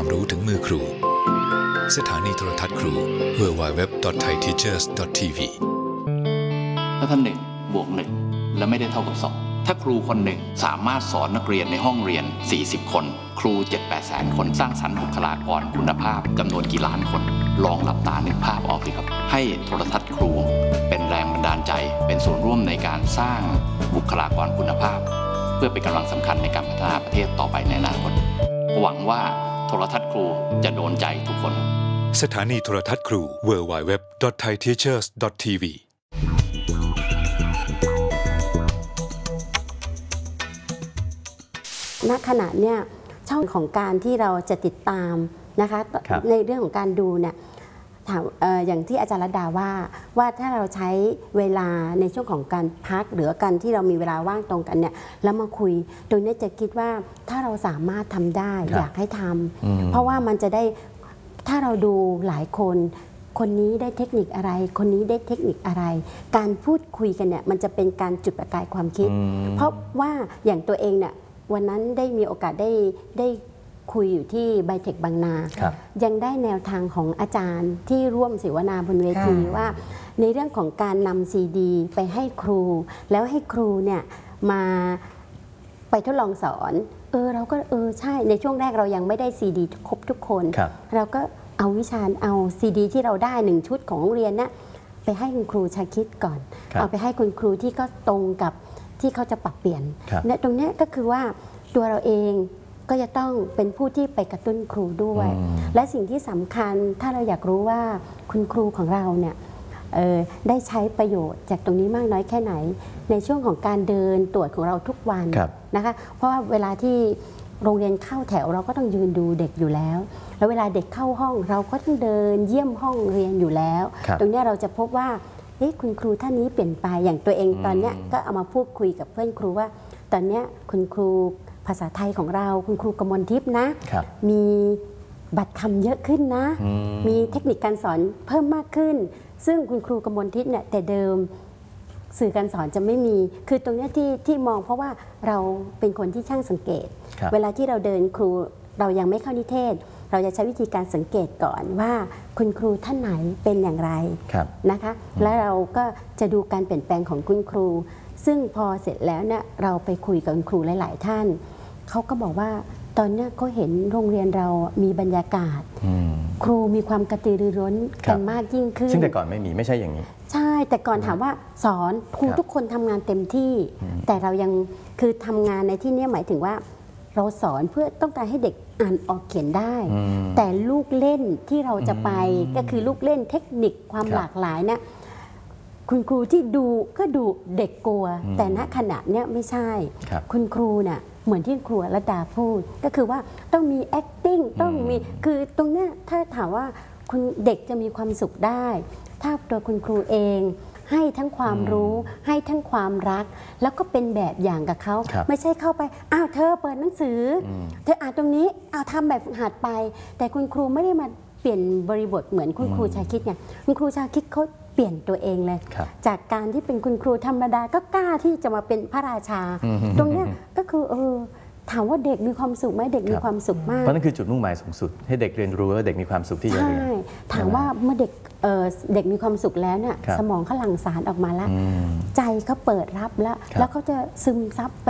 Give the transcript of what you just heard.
ความรู้ถึงมือครูสถานีโทรทัศน์ครู www.thaiteachers.tv ถ้าท่าน1 บวก 1และไม่ได้เท่ากับ2ถ้าครูคนหนึ่งสามารถสอนนักเรียนในห้องเรียน40คนครู 7-8 แสนคนสร้างสรรค์บุคลากรคุณภาพจำนวนกี่ล้านคนลองหลับตานึกภาพออกสิครับให้โทรทัศน์ครูเป็นแรงบันดาลใจเป็นส่วนร่วมในการสร้างบุคลากรคุณภาพเพื่อเป็นกำลังสำคัญในการพัฒนาประเทศต่อไปในอนาคตหวังว่าโทรทัศน์ครูจะโดนใจทุกคนสถานีโทรทัศน์ครู www.thaiteachers.tv ณขณะเนี้ยช่องของการที่เราจะติดตามนะคะในเรื่องของการดูเนี่ยถามอย่างที่อาจารย์รัตดาว่าถ้าเราใช้เวลาในช่วงของการพักหรือการที่เรามีเวลาว่างตรงกันเนี่ยแล้วมาคุยตรงนี้จะคิดว่าถ้าเราสามารถทำได้อยากให้ทำเพราะว่ามันจะได้ถ้าเราดูหลายคนคนนี้ได้เทคนิคอะไรคนนี้ได้เทคนิคอะไรการพูดคุยกันเนี่ยมันจะเป็นการจุดประกายความคิดเพราะว่าอย่างตัวเองเนี่ยวันนั้นได้มีโอกาสได้คุยอยู่ที่ไบเทคบางนายังได้แนวทางของอาจารย์ที่ร่วมเสวนาบนเวทีว่าในเรื่องของการนำซีดีไปให้ครูแล้วให้ครูเนี่ยมาไปทดลองสอนเราก็ใช่ในช่วงแรกเรายังไม่ได้ซีดีครบทุกคนเราก็เอาวิชาเอาซีดีที่เราได้1ชุดของโรงเรียนนะไปให้คุณครูชาคิดก่อนเอาไปให้คุณครูที่ก็ตรงกับที่เขาจะปรับเปลี่ยนและตรงนี้ก็คือว่าตัวเราเองก็จะต้องเป็นผู้ที่ไปกระตุ้นครูด้วยและสิ่งที่สำคัญถ้าเราอยากรู้ว่าคุณครูของเราเนี่ยได้ใช้ประโยชน์จากตรงนี้มากน้อยแค่ไหนในช่วงของการเดินตรวจของเราทุกวันนะคะเพราะว่าเวลาที่โรงเรียนเข้าแถวเราก็ต้องยืนดูเด็กอยู่แล้วแล้วเวลาเด็กเข้าห้องเราก็ต้องเดินเยี่ยมห้องเรียนอยู่แล้วตรงนี้เราจะพบว่าคุณครูท่านนี้เปลี่ยนไปอย่างตัวเองตอนนี้ก็เอามาพูดคุยกับเพื่อนครูว่าตอนนี้คุณครูภาษาไทยของเราคุณครูกมลทิพย์นะมีบัตรคำเยอะขึ้นนะมีเทคนิคการสอนเพิ่มมากขึ้นซึ่งคุณครูกมลทิพย์เนี่ยแต่เดิมสื่อการสอนจะไม่มีคือตรงนี้ที่มองเพราะว่าเราเป็นคนที่ช่างสังเกตเวลาที่เราเดินครูเรายังไม่เข้านิเทศเราจะใช้วิธีการสังเกตก่อนว่าคุณครูท่านไหนเป็นอย่างไรนะคะแล้วเราก็จะดูการเปลี่ยนแปลงของคุณครูซึ่งพอเสร็จแล้วเนี่ยเราไปคุยกับคุณครูหลายๆท่านเขาก็บอกว่าตอนนี้เขาเห็นโรงเรียนเรามีบรรยากาศครูมีความกระตือรือร้นกันมากยิ่งขึ้นซึ่งแต่ก่อนไม่ใช่อย่างนี้ใช่แต่ก่อนถามว่าสอนครูทุกคนทำงานเต็มที่แต่เรายังคือทำงานในที่นี้หมายถึงว่าเราสอนเพื่อต้องการให้เด็กอ่านออกเขียนได้แต่ลูกเล่นที่เราจะไปก็คือลูกเล่นเทคนิคความหลากหลายเนี่ยคุณครูที่ดูก็ดูเด็กกลัวแต่ณขณะเนี้ยไม่ใช่คุณครูเนี่ยเหมือนที่ครูรัตดาพูดก็คือว่าต้องมี acting ต้องมีคือตรงเนี้ยถ้าถามว่าคุณเด็กจะมีความสุขได้ถ้าตัวคุณครูเองให้ทั้งความรู้ให้ทั้งความรักแล้วก็เป็นแบบอย่างกับเขาไม่ใช่เข้าไปอ้าวเธอเปิดหนังสือเธออ่านตรงนี้อ้าวทำแบบฝึกหัดไปแต่คุณครูไม่ได้มาเปลี่ยนบริบทเหมือนคุณครูชาคิดไงคุณครูชาคิดเขาเปลี่ยนตัวเองเลยจากการที่เป็นคุณครูธรรมดาก็กล้าที่จะมาเป็นพระราชาตรงนี้ก็คือถามว่าเด็กมีความสุขไหมเด็กมีความสุขมากเพราะนั่นคือจุดมุ่งหมายสูงสุดให้เด็กเรียนรู้และเด็กมีความสุขที่จะเรียนถามว่าเมื่อเด็กมีความสุขแล้วเนี่ยสมองเขาหลั่งสารออกมาแล้วใจเขาเปิดรับแล้วเขาจะซึมซับไป